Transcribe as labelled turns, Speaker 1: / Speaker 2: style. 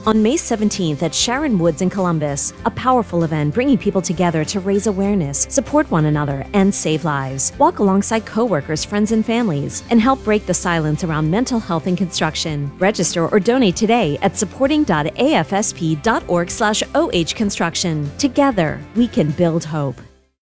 Speaker 1: on May 17th at Sharon Woods in Columbus, a powerful event bringing people together to raise awareness, support one another, and save lives. Walk alongside coworkers, friends, and families, and help break the silence around mental health in construction. Register or donate today at supporting.afsp.org/ohconstruction. Together, we can build hope.